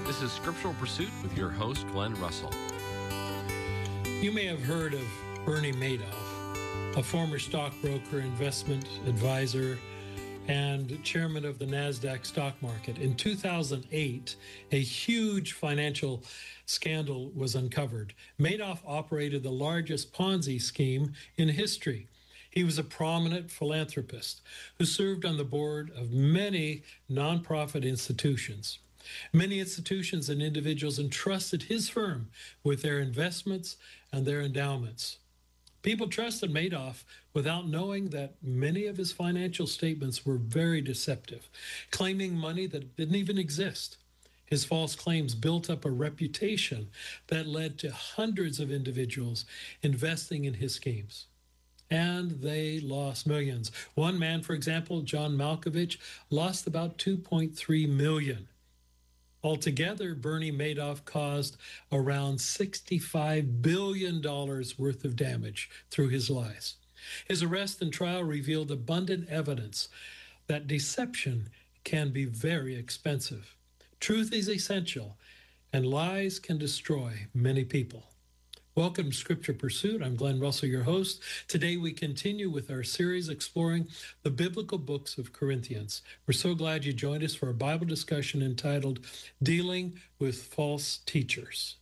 This is Scriptural Pursuit with your host, Glenn Russell. You may have heard of Bernie Madoff, a former stockbroker, investment advisor, and chairman of the NASDAQ stock market. In 2008, a huge financial scandal was uncovered. Madoff operated the largest Ponzi scheme in history. He was a prominent philanthropist who served on the board of many nonprofit institutions. Many institutions and individuals entrusted his firm with their investments and their endowments. People trusted Madoff without knowing that many of his financial statements were very deceptive, claiming money that didn't even exist. His false claims built up a reputation that led to hundreds of individuals investing in his schemes. And they lost millions. One man, for example, John Malkovich, lost about $2.3 million. Altogether, Bernie Madoff caused around $65 billion worth of damage through his lies. His arrest and trial revealed abundant evidence that deception can be very expensive. Truth is essential, and lies can destroy many people. Welcome to Scripture Pursuit. I'm Glenn Russell, your host. Today we continue with our series exploring the biblical books of Corinthians. We're so glad you joined us for a Bible discussion entitled Dealing with False Teachers.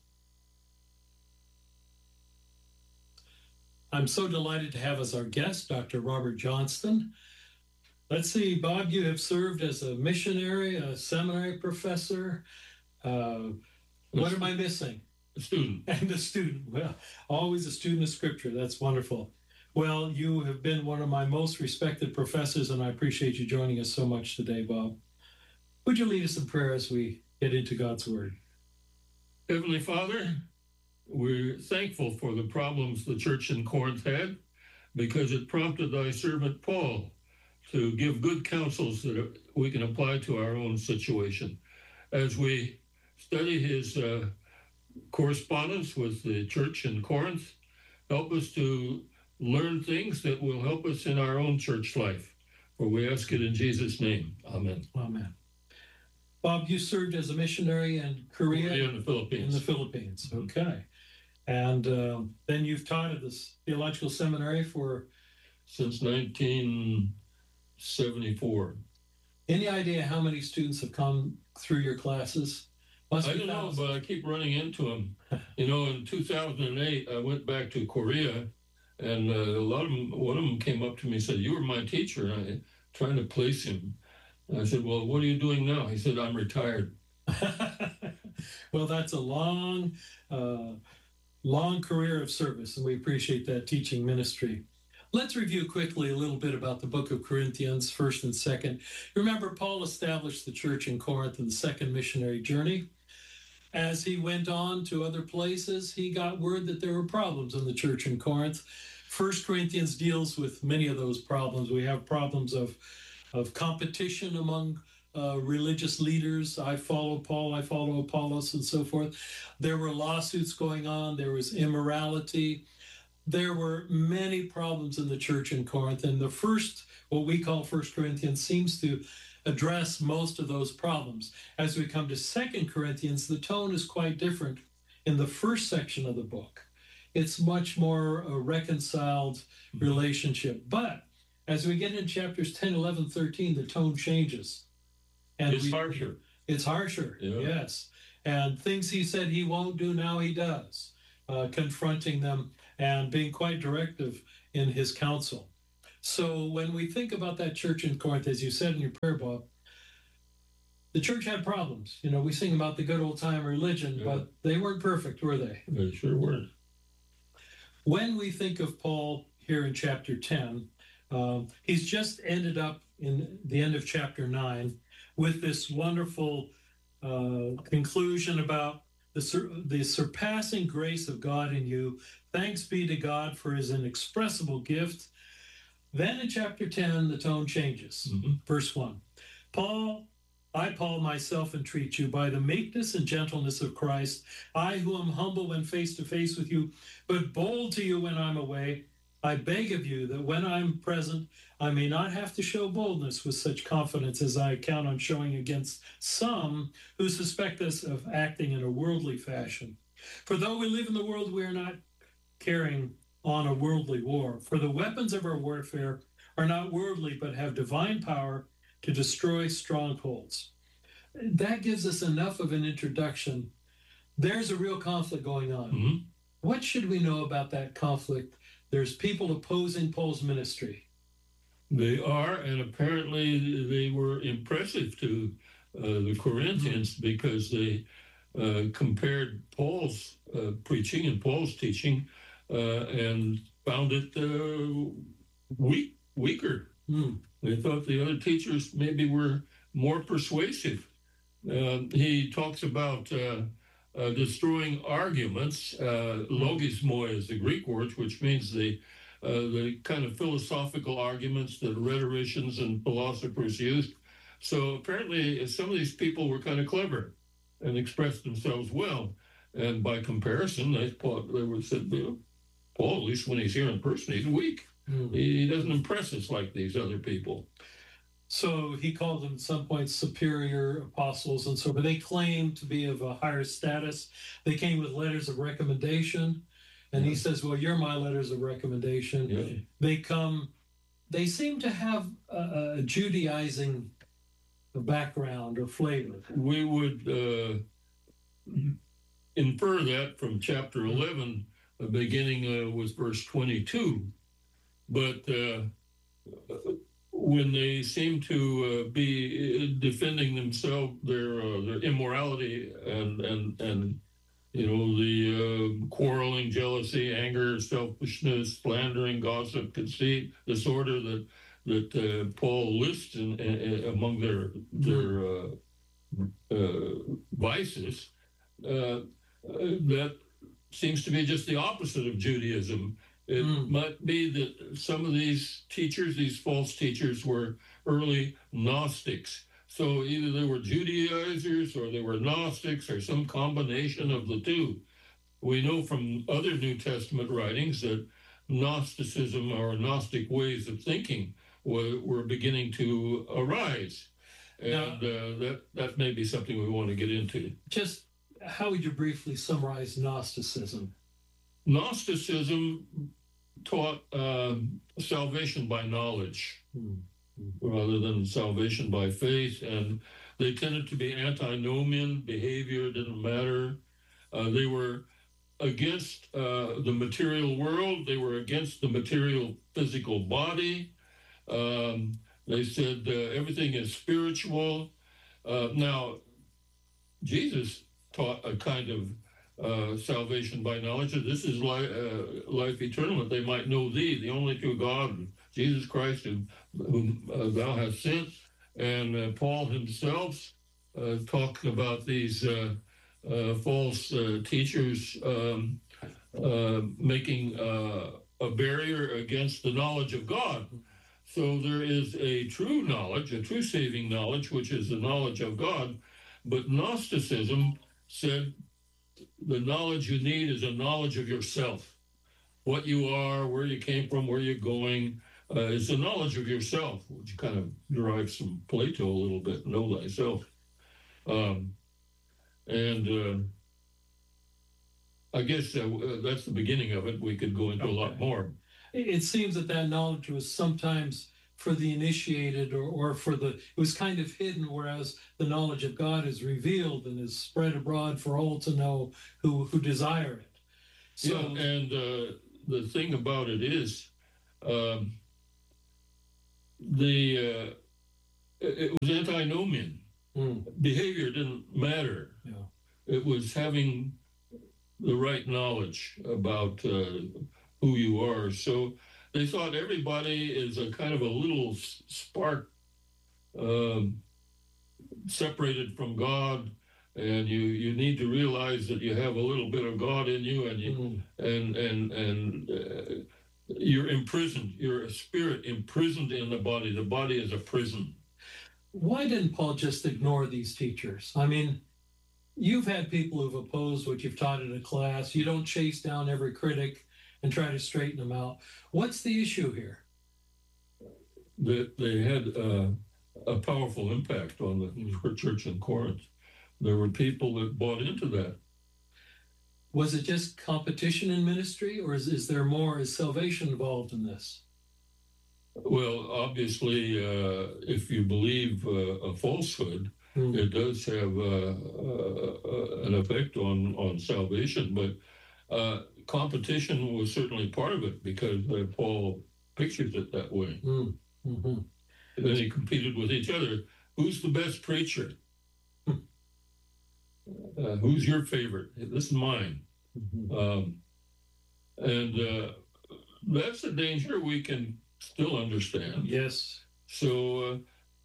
I'm so delighted to have as our guest Dr. Robert Johnston. Let's see, Bob, you have served as a missionary, a seminary professor. What am I missing? Student. And a student. Well, always a student of Scripture. That's wonderful. Well, you have been one of my most respected professors, and I appreciate you joining us so much today, Bob. Would you lead us in prayer as we get into God's Word? Heavenly Father, we're thankful for the problems the church in Corinth had, because it prompted thy servant Paul to give good counsels that we can apply to our own situation. As we study his correspondence with the church in Corinth, help us to learn things that will help us in our own church life. For we ask it in Jesus' name. Amen. Amen. Bob, you served as a missionary in Korea? In the Philippines. In the Philippines, okay. And then you've taught at this theological seminary since 1974. Any idea how many students have come through your classes? I don't know, but I keep running into them. In 2008, I went back to Korea, and one of them came up to me and said, "You were my teacher," and I'm trying to place him. And I said, "Well, what are you doing now?" He said, "I'm retired." Well, that's a long career of service, and we appreciate that teaching ministry. Let's review quickly a little bit about the book of Corinthians, 1st and 2nd. Remember, Paul established the church in Corinth in the second missionary journey. As he went on to other places, he got word that there were problems in the church in Corinth. 1 Corinthians deals with many of those problems. We have problems of competition among religious leaders. I follow Paul, I follow Apollos, and so forth. There were lawsuits going on. There was immorality. There were many problems in the church in Corinth, and the first, what we call 1 Corinthians, seems to address most of those problems. As we come to 2 Corinthians, the tone is quite different in the first section of the book. It's much more a reconciled relationship. But as we get in chapters 10, 11, 13, the tone changes. And it's harsher. It's harsher, yeah. Yes. And things he said he won't do, now he does. Confronting them and being quite directive in his counsel. So when we think about that church in Corinth, as you said in your prayer, Bob, the church had problems. We sing about the good old time religion, but they weren't perfect, were they? They sure weren't. When we think of Paul here in chapter 10, he's just ended up in the end of chapter 9 with this wonderful conclusion about the surpassing grace of God in you. Thanks be to God for his inexpressible gift. Then in chapter 10, the tone changes. Verse 1. I, Paul, myself entreat you by the meekness and gentleness of Christ, I who am humble when face to face with you, but bold to you when I'm away, I beg of you that when I'm present, I may not have to show boldness with such confidence as I count on showing against some who suspect us of acting in a worldly fashion. For though we live in the world, we are not carrying on a worldly war. For the weapons of our warfare are not worldly, but have divine power to destroy strongholds. That gives us enough of an introduction. There's a real conflict going on. Mm-hmm. What should we know about that conflict? There's people opposing Paul's ministry. They are, and apparently they were impressive to the Corinthians because they compared Paul's preaching and Paul's teaching and found it weaker. They thought the other teachers maybe were more persuasive. He talks about destroying arguments. Logismoi is the Greek word, which means the kind of philosophical arguments that rhetoricians and philosophers used. So apparently some of these people were kind of clever and expressed themselves well. And by comparison, they said, Paul, at least when he's here in person, he's weak. He doesn't impress us like these other people. So he called them at some point superior apostles and so, but they claimed to be of a higher status. They came with letters of recommendation. And he says, well, you're my letters of recommendation. Yeah. They seem to have a Judaizing background or flavor. We would infer that from chapter 11, beginning with verse 22. But when they seem to be defending themselves, their immorality and the quarreling, jealousy, anger, selfishness, slandering, gossip, conceit, disorder that Paul lists among their vices, that seems to be just the opposite of Judaism. It might be that some of these teachers, these false teachers, were early Gnostics. So either they were Judaizers or they were Gnostics or some combination of the two. We know from other New Testament writings that Gnosticism or Gnostic ways of thinking were beginning to arise. And that may be something we want to get into. Just how would you briefly summarize Gnosticism? Gnosticism taught salvation by knowledge rather than salvation by faith, and they tended to be antinomian. Behavior didn't matter. They were against the material world. They were against the material physical body. They said everything is spiritual. Now, Jesus taught a kind of salvation by knowledge. This is life eternal, that they might know thee, the only true God, Jesus Christ, whom thou hast sent. And Paul himself talked about these false teachers making a barrier against the knowledge of God. So there is a true knowledge, a true saving knowledge, which is the knowledge of God. But Gnosticism said the knowledge you need is a knowledge of yourself. What you are, where you came from, where you're going, is the knowledge of yourself, which kind of derives from Plato a little bit, know thyself. I guess that's the beginning of it. We could go into a lot more. It seems that knowledge was sometimes for the initiated or for it was kind of hidden, whereas the knowledge of God is revealed and is spread abroad for all to know who desire it. So, yeah, and the thing about it is it was antinomian. Behavior didn't matter. Yeah. It was having the right knowledge about who you are. So they thought everybody is a kind of a little spark separated from God, and you need to realize that you have a little bit of God in you, and you're imprisoned. You're a spirit imprisoned in the body. The body is a prison. Why didn't Paul just ignore these teachers? I mean, you've had people who've opposed what you've taught in a class. You don't chase down every critic. and try to straighten them out. What's the issue here? That they had a powerful impact on the church in Corinth. There were people that bought into that. Was it just competition in ministry, or is there more? Is salvation involved in this? Well, obviously, if you believe a falsehood, it does have an effect on salvation. But competition was certainly part of it, because Paul pictures it that way. Mm-hmm. And then he competed with each other. Who's the best preacher? Who's your favorite? This is mine. Mm-hmm. And that's a danger we can still understand. Yes. So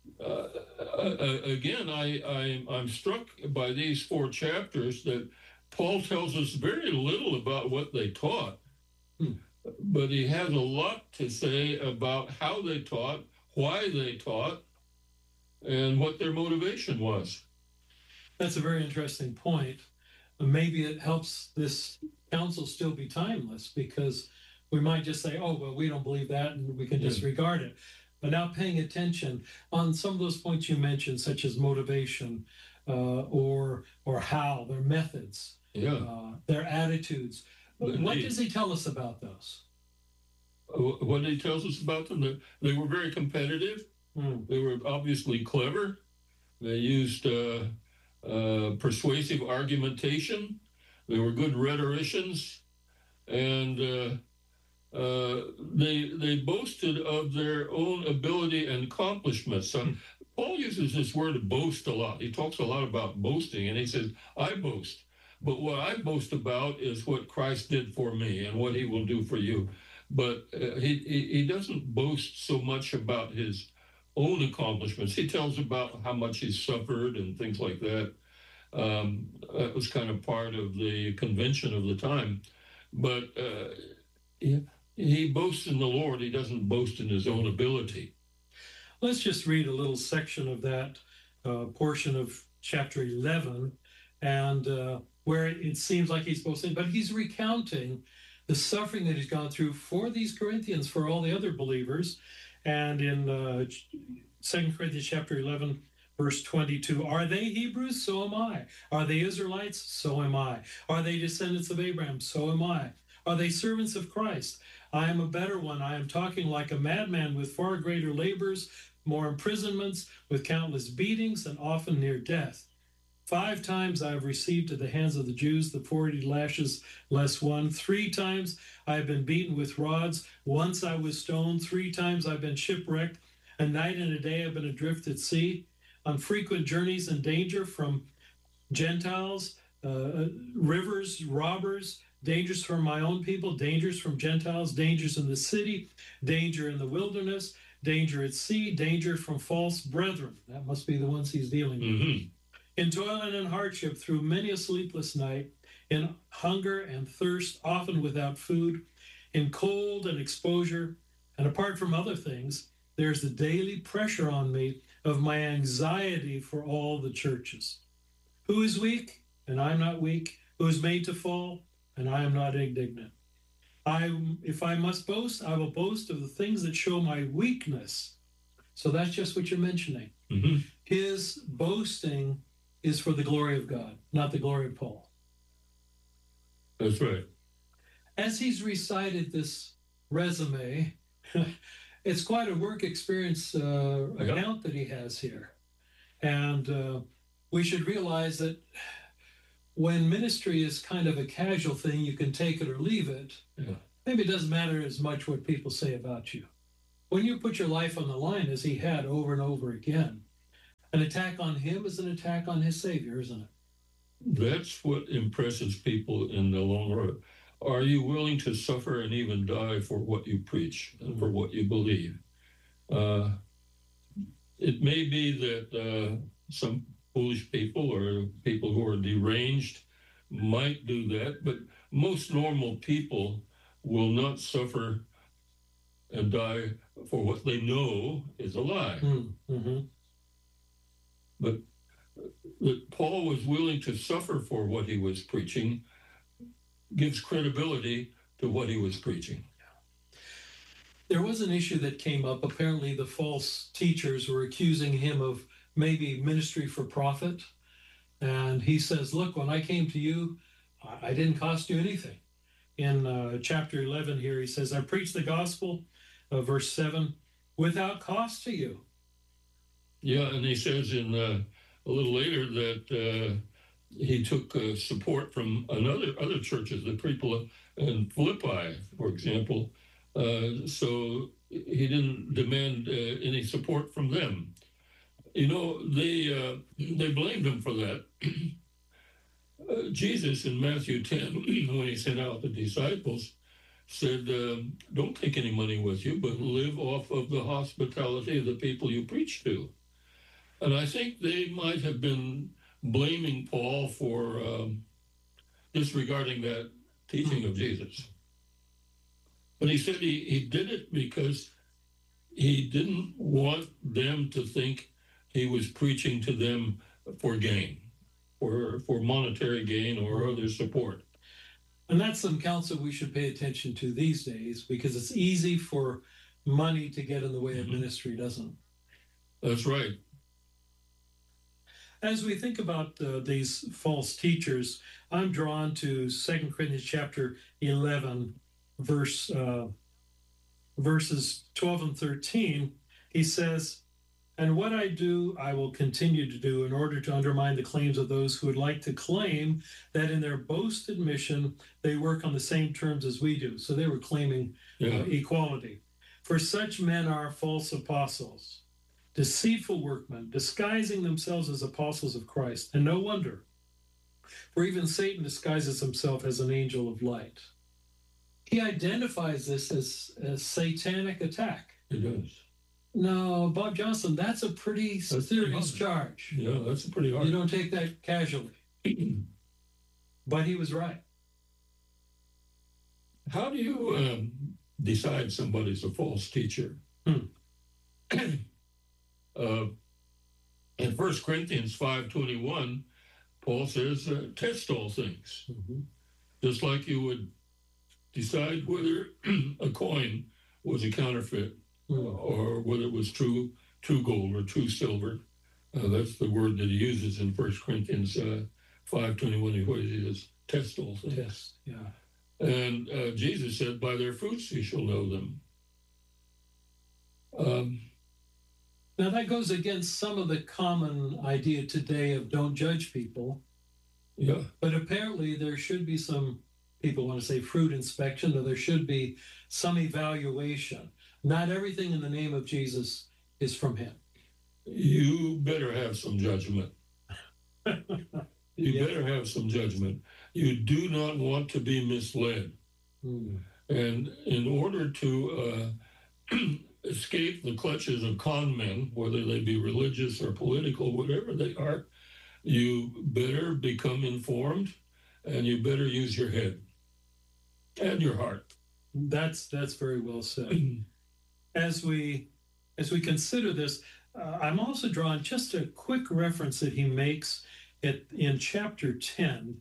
again, I'm struck by these 4 chapters that Paul tells us very little about what they taught, but he has a lot to say about how they taught, why they taught, and what their motivation was. That's a very interesting point. Maybe it helps this counsel still be timeless, because we might just say, oh, well, we don't believe that, and we can disregard it. But now paying attention on some of those points you mentioned, such as motivation, or how, their methods, their attitudes. What does he tell us about those? What he tells us about them, they were very competitive. They were obviously clever. They used persuasive argumentation. They were good rhetoricians, and they boasted of their own ability and accomplishments. Paul uses this word boast a lot. He talks a lot about boasting, and he says, I boast. But what I boast about is what Christ did for me and what he will do for you. But he doesn't boast so much about his own accomplishments. He tells about how much he's suffered and things like that. That was kind of part of the convention of the time. But he boasts in the Lord. He doesn't boast in his own ability. Let's just read a little section of that portion of chapter 11, and where it seems like he's boasting, but he's recounting the suffering that he's gone through for these Corinthians, for all the other believers. And in 2 Corinthians chapter 11, verse 22, are they Hebrews? So am I. Are they Israelites? So am I. Are they descendants of Abraham? So am I. Are they servants of Christ? I am a better one. I am talking like a madman, with far greater labors, more imprisonments, with countless beatings, and often near death. 5 times I have received at the hands of the Jews the 40 lashes less 1. 3 times I have been beaten with rods. Once I was stoned. 3 times I've been shipwrecked. A night and a day I've been adrift at sea. On frequent journeys in danger from Gentiles, rivers, robbers, dangers from my own people, dangers from Gentiles, dangers in the city, danger in the wilderness, danger at sea, danger from false brethren. That must be the ones he's dealing with. Mm-hmm. In toil and in hardship, through many a sleepless night, in hunger and thirst, often without food, in cold and exposure, and apart from other things, there's the daily pressure on me of my anxiety for all the churches. Who is weak, and I'm not weak? Who is made to fall, and I am not indignant? If I must boast, I will boast of the things that show my weakness. So that's just what you're mentioning. Mm-hmm. His boasting is for the glory of God, not the glory of Paul. That's right. As he's recited this resume, it's quite a work experience account that he has here. And we should realize that when ministry is kind of a casual thing, you can take it or leave it. Yeah. Maybe it doesn't matter as much what people say about you. When you put your life on the line, as he had over and over again, an attack on him is an attack on his Savior, isn't it? That's what impresses people in the long run. Are you willing to suffer and even die for what you preach and for what you believe? It may be that some foolish people or people who are deranged might do that, but most normal people will not suffer and die for what they know is a lie. Mm-hmm. But that Paul was willing to suffer for what he was preaching gives credibility to what he was preaching. There was an issue that came up. Apparently, the false teachers were accusing him of maybe ministry for profit. And he says, look, when I came to you, I didn't cost you anything. In chapter 11 here, he says, I preached the gospel, verse 7, without cost to you. Yeah, and he says in a little later that he took support from other churches, the people in Philippi, for example. So he didn't demand any support from them. You know, they blamed him for that. Jesus in Matthew 10, when he sent out the disciples, said, don't take any money with you, but live off of the hospitality of the people you preach to. And I think they might have been blaming Paul for disregarding that teaching of Jesus. But he said he did it because he didn't want them to think he was preaching to them for gain, for monetary gain or other support. And that's some counsel we should pay attention to these days, because it's easy for money to get in the way of ministry, doesn't it? That's right. As we think about these false teachers, I'm drawn to 2 Corinthians chapter 11, verses 12 and 13. He says, and what I do, I will continue to do in order to undermine the claims of those who would like to claim that in their boasted mission, they work on the same terms as we do. So they were claiming equality. For such men are false apostles, deceitful workmen, disguising themselves as apostles of Christ. And no wonder, for even Satan disguises himself as an angel of light. He identifies this as a satanic attack. He does. No, Bob Johnson, that's a pretty serious charge. Yeah, that's a pretty hard. You don't take that casually. But he was right. How do you decide somebody's a false teacher? In 1 Corinthians 5:21, Paul says, test all things. Just like you would decide whether a coin was a counterfeit or whether it was true gold or true silver. That's the word that he uses in 1 Corinthians 5:21. What he says, test all things. Test, yeah. And Jesus said, by their fruits you shall know them. Now that goes against some of the common idea today of don't judge people. Yeah. But apparently there should be some, people want to say fruit inspection, or there should be some evaluation. Not everything in the name of Jesus is from him. You better have some judgment. You better have some judgment. You do not want to be misled. And in order to escape the clutches of con men, whether they be religious or political, whatever they are, you better become informed, and you better use your head and your heart. That's very well said. As we consider this, I'm also drawn just a quick reference that he makes in chapter 10.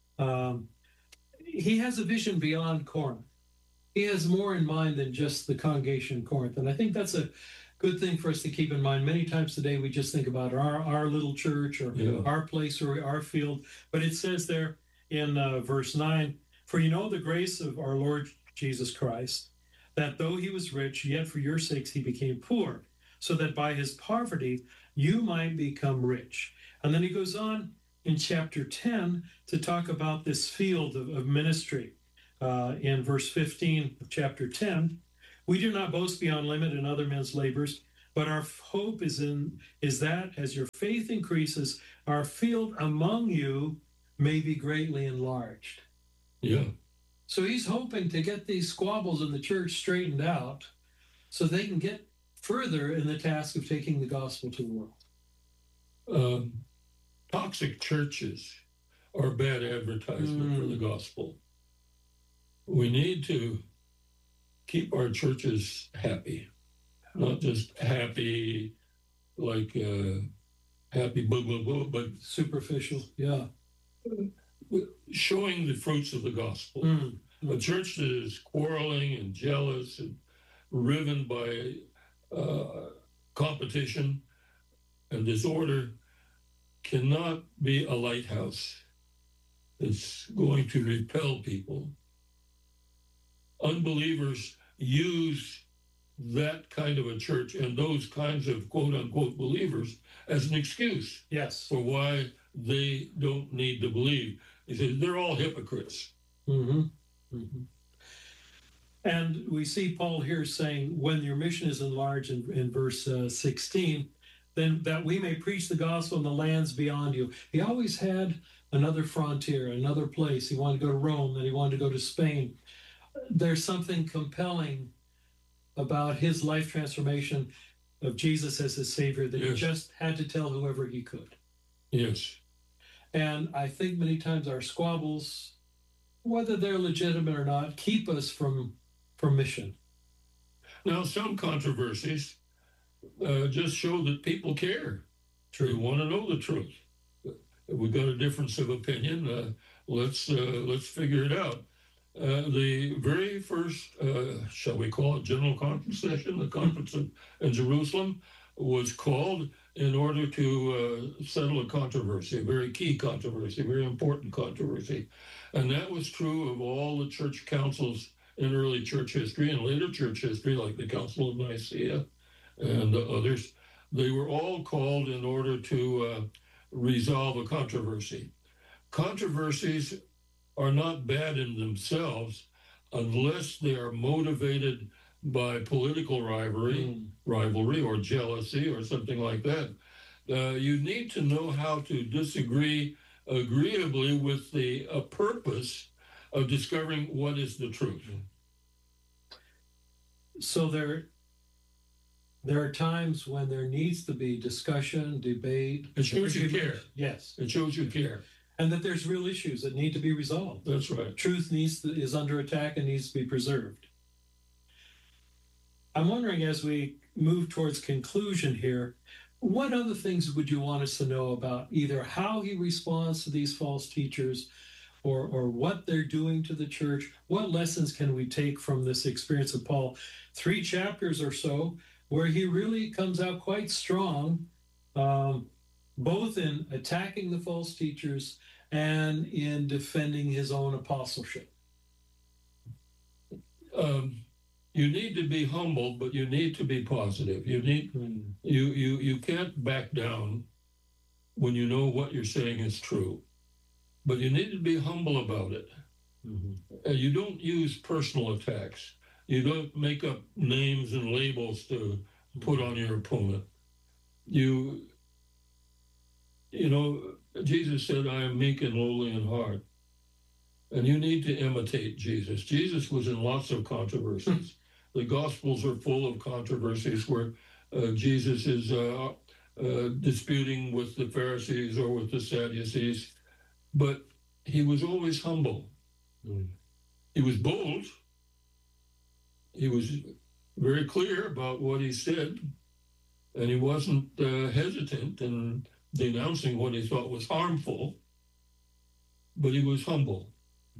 He has a vision beyond Corinth. He has more in mind than just the congregation in Corinth. And I think that's a good thing for us to keep in mind. Many times today, we just think about our little church or our place or our field. But it says there in verse 9, for you know the grace of our Lord Jesus Christ, that though he was rich, yet for your sakes he became poor, so that by his poverty you might become rich. And then he goes on in chapter 10 to talk about this field of ministry. In verse 15 of chapter 10, we do not boast beyond limit in other men's labors, but our hope is that as your faith increases, our field among you may be greatly enlarged. Yeah. So he's hoping to get these squabbles in the church straightened out so they can get further in the task of taking the gospel to the world. Toxic churches are bad advertisement for the gospel. We need to keep our churches happy, not just happy like happy blah, blah, blah, but superficial, yeah. Showing the fruits of the gospel. A church that is quarreling and jealous and riven by competition and disorder cannot be a lighthouse. It's going to repel people. Unbelievers use that kind of a church and those kinds of quote unquote believers as an excuse for why they don't need to believe. He says they're all hypocrites. Mm-hmm. Mm-hmm. And we see Paul here saying, when your mission is enlarged in verse 16, then that we may preach the gospel in the lands beyond you. He always had another frontier, another place. He wanted to go to Rome, then he wanted to go to Spain. There's something compelling about his life transformation of Jesus as his Savior that he just had to tell whoever he could. Yes. And I think many times our squabbles, whether they're legitimate or not, keep us from mission. Now, some controversies just show that people care. They want to know the truth. We've got a difference of opinion. Let's figure it out. The very first, shall we call it, General Conference session, the conference in Jerusalem, was called in order to settle a controversy, a very key controversy, a very important controversy. And that was true of all the church councils in early church history and later church history, like the Council of Nicaea and others. They were all called in order to resolve a controversy. Controversies are not bad in themselves unless they are motivated by political rivalry or jealousy or something like that. You need to know how to disagree agreeably with the purpose of discovering what is the truth. So there are times when there needs to be discussion, debate. It shows you care. Yes. It shows you care. And that there's real issues that need to be resolved. That's right. Truth is under attack and needs to be preserved. I'm wondering, as we move towards conclusion here, what other things would you want us to know about either how he responds to these false teachers or what they're doing to the church? What lessons can we take from this experience of Paul? 3 chapters or so where he really comes out quite strong, both in attacking the false teachers and in defending his own apostleship. You need to be humble, but you need to be positive. You can't back down when you know what you're saying is true, but you need to be humble about it. Mm-hmm. You don't use personal attacks. You don't make up names and labels to put on your opponent. You know, Jesus said, I am meek and lowly in heart. And you need to imitate Jesus. Jesus was in lots of controversies. The Gospels are full of controversies where Jesus is disputing with the Pharisees or with the Sadducees, but he was always humble. He was bold. He was very clear about what he said, and he wasn't hesitant in denouncing what he thought was harmful, but he was humble.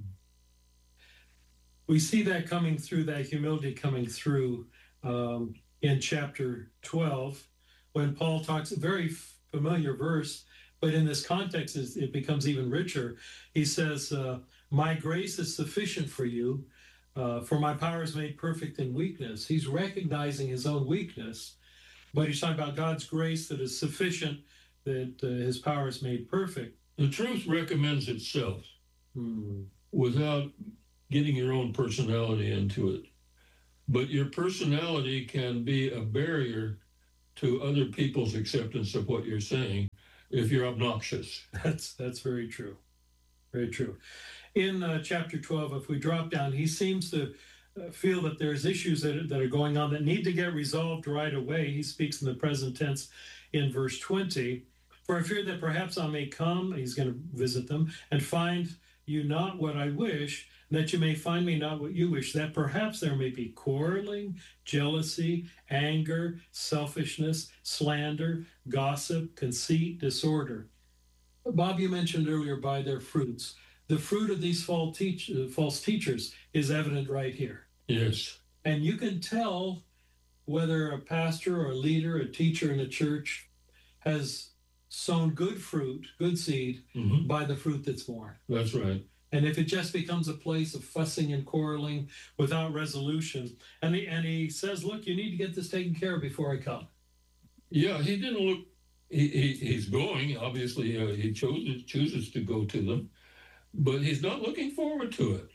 We see that coming through, that humility coming through in chapter 12, when Paul talks, a very familiar verse, but in this context it becomes even richer. He says, my grace is sufficient for you, for my power is made perfect in weakness. He's recognizing his own weakness, but he's talking about God's grace that is sufficient, that his power is made perfect. The truth recommends itself without getting your own personality into it. But your personality can be a barrier to other people's acceptance of what you're saying if you're obnoxious. That's very true. Very true. In chapter 12, if we drop down, he seems to feel that there's issues that are going on that need to get resolved right away. He speaks in the present tense in verse 20. For I fear that perhaps I may come, he's going to visit them, and find you not what I wish, that you may find me not what you wish, that perhaps there may be quarreling, jealousy, anger, selfishness, slander, gossip, conceit, disorder. Bob, you mentioned earlier, by their fruits. the fruit of these false teachers is evident right here. Yes. And you can tell whether a pastor or a leader, a teacher in a church has sown good fruit, good seed, by the fruit that's born. That's right. And if it just becomes a place of fussing and quarreling without resolution, and he says, look, you need to get this taken care of before I come. Yeah, he didn't look, he's going, obviously, he chooses to go to them, but he's not looking forward to it.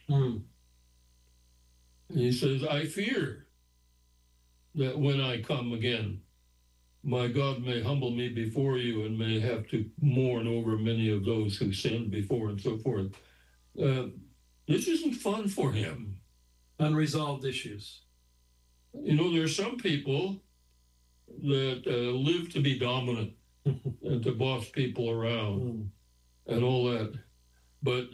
He says, I fear that when I come again, my God may humble me before you and may have to mourn over many of those who sinned before and so forth. This isn't fun for him. Unresolved issues. You know, there are some people that live to be dominant and to boss people around and all that. But,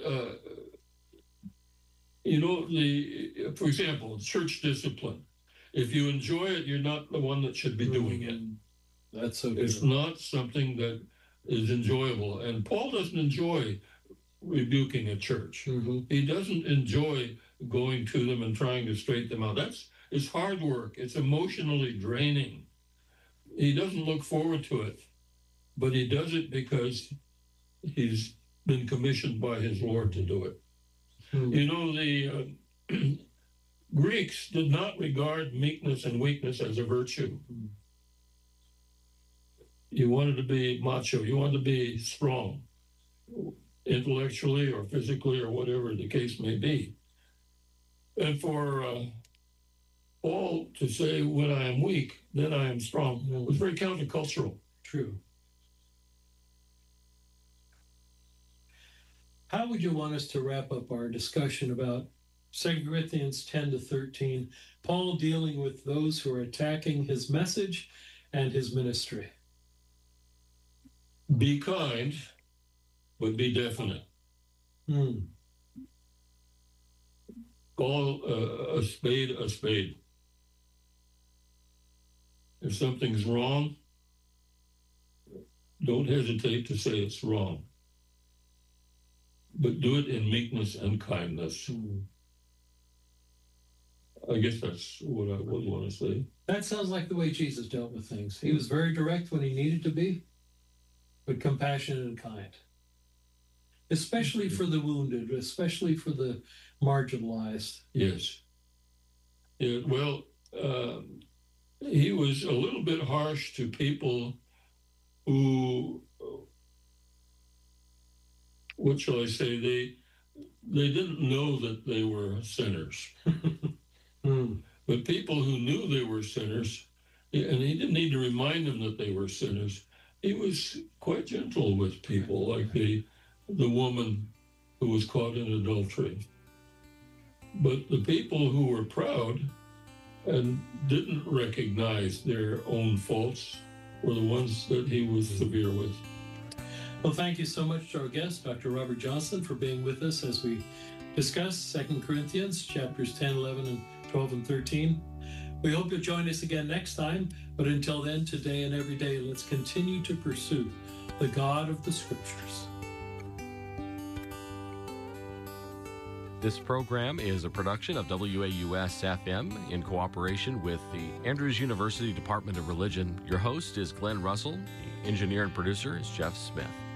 you know, for example, church discipline. If you enjoy it, you're not the one that should be doing it. That's so good. It's not something that is enjoyable. And Paul doesn't enjoy rebuking a church. He doesn't enjoy going to them and trying to straighten them out. It's hard work. It's emotionally draining. He doesn't look forward to it, but he does it because he's been commissioned by his Lord to do it. You know, the Greeks did not regard meekness and weakness as a virtue. You wanted to be macho. You wanted to be strong, intellectually or physically or whatever the case may be. And for Paul to say, when I am weak, then I am strong, was very countercultural. True. How would you want us to wrap up our discussion about 2 Corinthians 10 to 13, Paul dealing with those who are attacking his message and his ministry? Be kind, but be definite. Call a spade a spade. If something's wrong, don't hesitate to say it's wrong. But do it in meekness and kindness. I guess that's what I would want to say. That sounds like the way Jesus dealt with things. He was very direct when he needed to be, but compassionate and kind. Especially for the wounded, especially for the marginalized. Yes. Yeah, well, he was a little bit harsh to people who, what shall I say, they didn't know that they were sinners. But people who knew they were sinners, and he didn't need to remind them that they were sinners, he was quite gentle with people, like the woman who was caught in adultery. But the people who were proud and didn't recognize their own faults were the ones that he was severe with. Well, thank you so much to our guest, Dr. Robert Johnson, for being with us as we discuss 2 Corinthians chapters 10, 11, and 12, and 13. We hope you'll join us again next time, but until then, today and every day, let's continue to pursue the God of the Scriptures. This program is a production of WAUS-FM in cooperation with the Andrews University Department of Religion. Your host is Glenn Russell. The engineer and producer is Jeff Smith.